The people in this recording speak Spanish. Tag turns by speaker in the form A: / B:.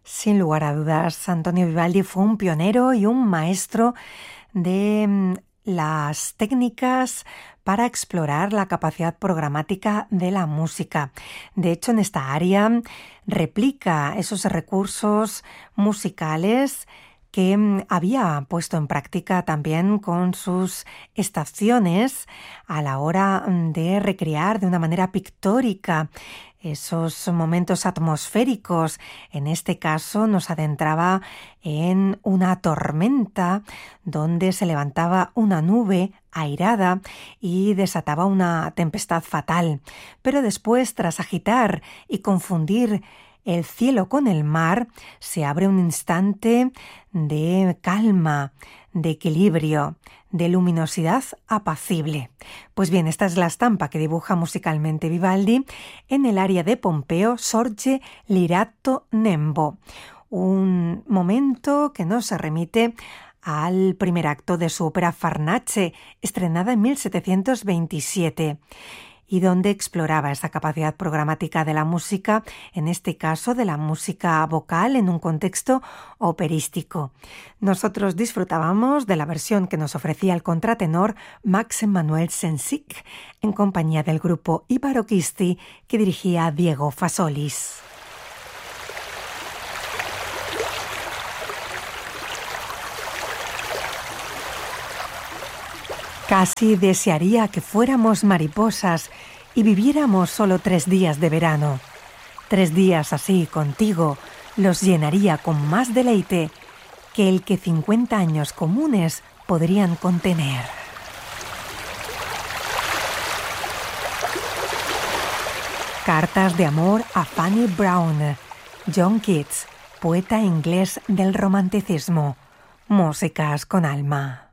A: Sin lugar a dudas, Antonio Vivaldi fue un pionero y un maestro de las técnicas para explorar la capacidad programática de la música. De hecho, en esta área replica esos recursos musicales que había puesto en práctica también con sus estaciones a la hora de recrear de una manera pictórica esos momentos atmosféricos. En este caso nos adentraba en una tormenta donde se levantaba una nube airada y desataba una tempestad fatal. Pero después, tras agitar y confundir el cielo con el mar, se abre un instante de calma, de equilibrio, de luminosidad apacible. Pues bien, esta es la estampa que dibuja musicalmente Vivaldi en el aria de Pompeo, Sorge l'Irato Nembo, un momento que nos remite al primer acto de su ópera Farnace, estrenada en 1727. Y donde exploraba esa capacidad programática de la música, en este caso de la música vocal en un contexto operístico. Nosotros disfrutábamos de la versión que nos ofrecía el contratenor Max Emanuel Sensic en compañía del grupo I Barocchisti que dirigía Diego Fasolis. Casi desearía que fuéramos mariposas y viviéramos solo 3 días de verano. 3 días así contigo los llenaría con más deleite que el que 50 años comunes podrían contener. Cartas de amor a Fanny Brown. John Keats, poeta inglés del romanticismo. Músicas con alma.